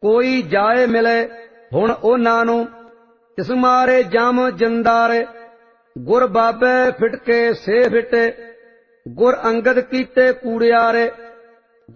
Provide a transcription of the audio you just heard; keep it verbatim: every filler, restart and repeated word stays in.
ਕੋਈ ਜਾਏ ਮਿਲੇ ਹੁਣ ਉਹਨਾਂ ਨੂੰ, ਇਸ ਮਾਰੇ ਜਮ ਜੰਦਾਰੇ। ਗੁਰ ਬਾਬੇ ਫਿਟਕੇ ਸੇ ਫਿਟੇ, ਗੁਰ ਅੰਗਦ ਕੀਤੇ ਕੂੜਿਆਰੇ।